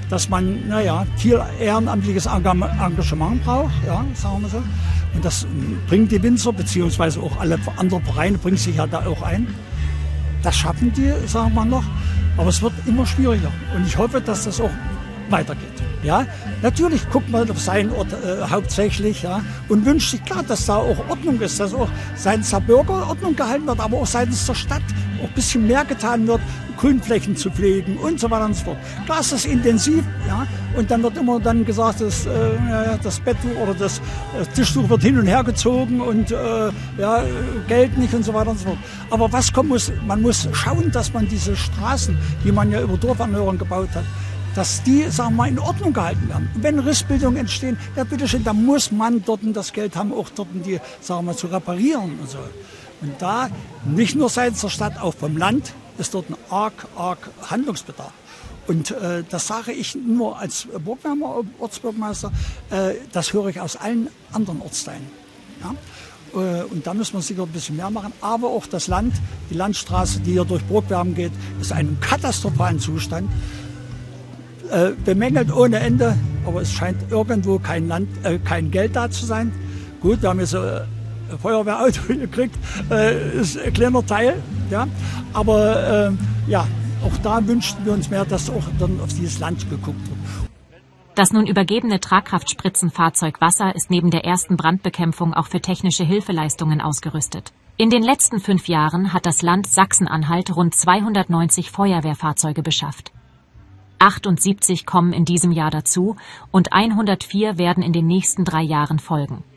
dass man, viel ehrenamtliches Engagement braucht, ja, sagen wir so. Und das bringen die Winzer, beziehungsweise auch alle anderen Vereine bringen sich ja da auch ein. Das schaffen die, sagen wir noch. Aber es wird immer schwieriger. Und ich hoffe, dass das auch weitergeht. Ja, natürlich guckt man auf seinen Ort hauptsächlich, ja, und wünscht sich klar, dass da auch Ordnung ist, dass auch seitens der Bürger Ordnung gehalten wird, aber auch seitens der Stadt auch ein bisschen mehr getan wird, Grünflächen zu pflegen und so weiter und so fort. Klar ist das intensiv, ja, und dann wird immer dann gesagt, dass, das Betttuch oder das Tischtuch wird hin und her gezogen und Geld nicht und so weiter und so fort. Aber was kommen muss, man muss schauen, dass man diese Straßen, die man ja über Dorferneuerung gebaut hat, dass die, sagen wir mal, in Ordnung gehalten werden. Und wenn Rissbildungen entstehen, ja bitteschön, dann muss man dort das Geld haben, auch dort die, sagen wir mal, zu reparieren und so. Und da, nicht nur seitens der Stadt, auch vom Land, ist dort ein arg Handlungsbedarf. Und das sage ich nur als Ortsbürgermeister, das höre ich aus allen anderen Ortsteilen. Ja? Und da müssen wir sicher ein bisschen mehr machen. Aber auch das Land, die Landstraße, die hier durch Burgwerben geht, ist in einem katastrophalen Zustand. Bemängelt ohne Ende, aber es scheint irgendwo kein Geld da zu sein. Gut, wir haben jetzt ein Feuerwehrauto gekriegt, ist ein kleiner Teil, ja. Aber auch da wünschten wir uns mehr, dass auch dann auf dieses Land geguckt wird. Das nun übergebene Tragkraftspritzenfahrzeug Wasser ist neben der ersten Brandbekämpfung auch für technische Hilfeleistungen ausgerüstet. In den letzten 5 Jahren hat das Land Sachsen-Anhalt rund 290 Feuerwehrfahrzeuge beschafft. 78 kommen in diesem Jahr dazu und 104 werden in den nächsten 3 Jahren folgen.